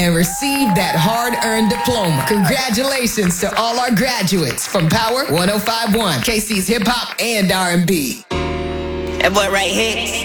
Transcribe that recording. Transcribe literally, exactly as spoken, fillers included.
and receive that hard-earned diploma. Congratulations to all our graduates from Power one oh five point one, K C's Hip Hop and R and B. That boy right here.